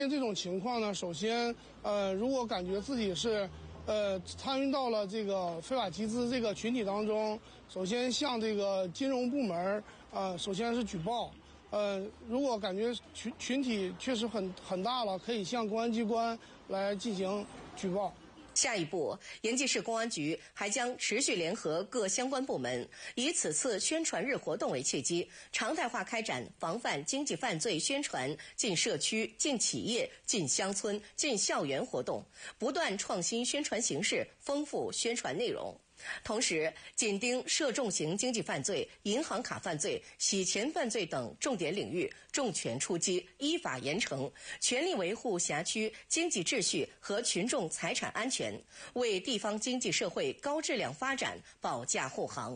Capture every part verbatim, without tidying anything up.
这种情况呢，首先，呃，如果感觉自己是，呃，参与到了这个非法集资这个群体当中，首先向这个金融部门，呃，首先是举报。呃，如果感觉群群体确实很很大了，可以向公安机关来进行举报。 下一步，延吉市公安局还将持续联合各相关部门，以此次宣传日活动为契机，常态化开展防范经济犯罪宣传进社区、进企业、进乡村、进校园活动，不断创新宣传形式，丰富宣传内容。同时，紧盯涉重型经济犯罪、银行卡犯罪、洗钱犯罪等重点领域，重拳出击，依法严惩，全力维护辖区经济秩序和群众财产安全，为地方经济社会高质量发展保驾护航。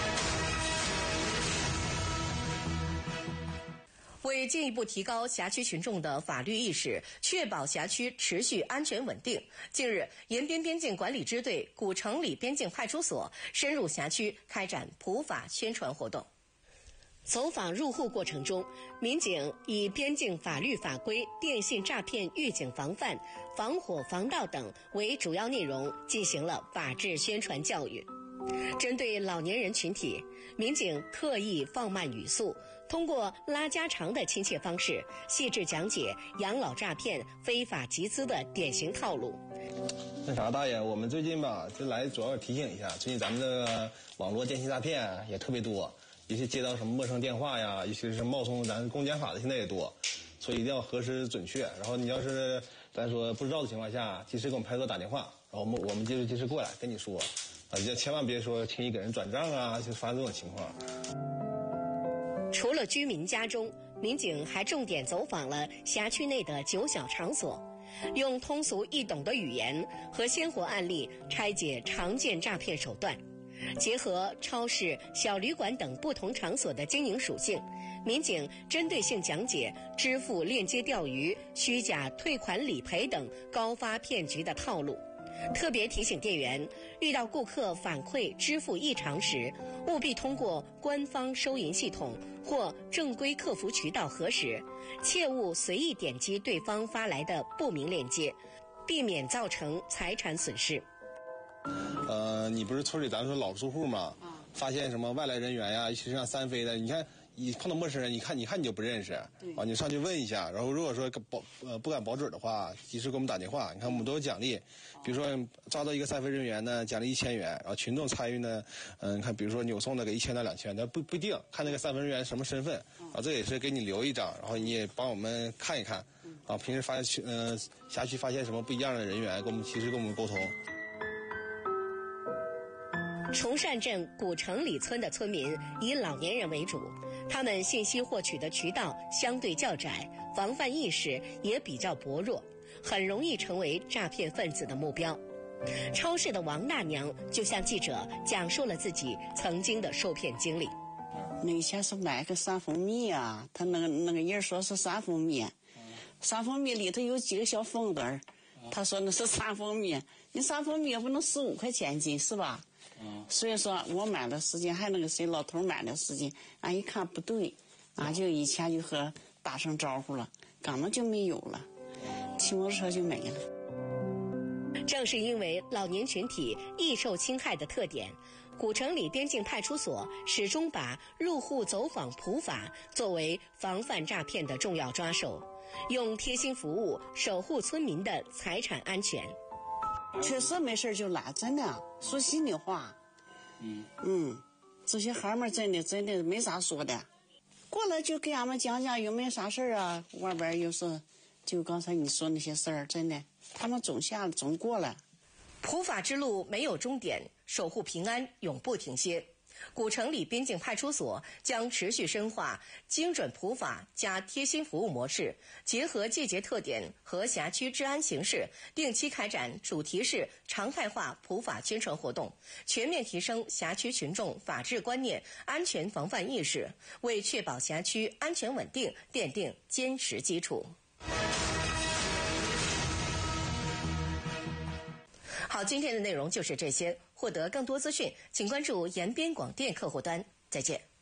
为进一步提高辖区群众的法律意识，确保辖区持续安全稳定，近日，延边边境管理支队古城里边境派出所深入辖区开展普法宣传活动。走访入户过程中，民警以边境法律法规、电信诈骗预警防范、防火防盗等为主要内容，进行了法治宣传教育。针对老年人群体，民警特意放慢语速，通过拉家常的亲切方式，细致讲解养老诈骗、非法集资的典型套路。 那啥，大爷，我们最近吧，就来主要提醒一下，最近咱们这个网络电信诈骗也特别多，尤其接到什么陌生电话呀，尤其是冒充咱公检法的现在也多，所以一定要核实准确。然后你要是咱说不知道的情况下，及时给我们派出所打电话，然后我们我们就及时过来跟你说。啊，就千万别说轻易给人转账啊，就发生这种情况。 除了居民家中，民警还重点走访了辖区内的九小场所，用通俗易懂的语言和鲜活案例拆解常见诈骗手段。结合超市、小旅馆等不同场所的经营属性，民警针对性讲解支付链接钓鱼、虚假退款理赔等高发骗局的套路。特别提醒店员，遇到顾客反馈支付异常时，务必通过官方收银系统或正规客服渠道核实，切勿随意点击对方发来的不明链接，避免造成财产损失。 呃，你不是村里咱说老住户吗？发现什么外来人员呀，尤其是像三飞的，你看你碰到陌生人，你看你看你就不认识，啊，你上去问一下，然后如果说保呃不敢保准的话，及时给我们打电话。你看我们都有奖励，比如说抓到一个三飞人员呢，奖励一千元，然后群众参与呢，嗯、呃，看比如说扭送的给一千到两千，但不不一定，看那个三飞人员什么身份，啊，这也是给你留一张，然后你也帮我们看一看，啊，平时发现呃辖区发现什么不一样的人员，跟我们及时跟我们沟通。 崇善镇古城里村的村民以老年人为主，他们信息获取的渠道相对较窄，防范意识也比较薄弱，很容易成为诈骗分子的目标。超市的王大娘就向记者讲述了自己曾经的受骗经历。 那以前是买个三蜂蜜啊，他那个那个人说是三蜂蜜，三蜂蜜里头有几个小蜂子儿，他说那是三蜂蜜，你三蜂蜜也不能十五块钱一斤是吧？嗯，所以说我买的时间还那个谁老头买的时间，俺一看不对，俺就以前就和打声招呼了，刚能就没有了，骑摩托车就没了。 正是因为老年群体易受侵害的特点，古城里边境派出所始终把入户走访普法作为防范诈骗的重要抓手，用贴心服务守护村民的财产安全。 确实没事就来，真的说心里话。嗯嗯，这些孩儿们真的真的没啥说的，过来就给俺们讲讲有没有啥事儿啊。外边有时就刚才你说那些事儿，真的他们总下总过来。 普法之路没有终点，守护平安永不停歇。古城里边境派出所将持续深化精准普法加贴心服务模式，结合季节特点和辖区治安形势，定期开展主题式常态化普法宣传活动，全面提升辖区群众法治观念、安全防范意识，为确保辖区安全稳定奠定坚实基础。好，今天的内容就是这些。获得更多资讯，请关注延边广电客户端。再见。